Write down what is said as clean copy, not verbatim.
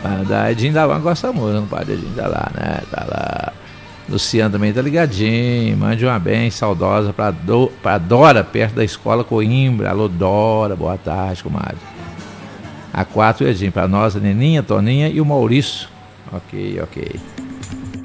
Da Edinho da Van gosta muito, não pode Edinho tá lá, né? Tá lá. Luciano também tá ligadinho. Mande uma bem saudosa pra Dora, perto da escola Coimbra. Alô, Dora, boa tarde, comadre. A 4 Edinho, pra nós, a Neninha, Toninha e o Maurício. Ok.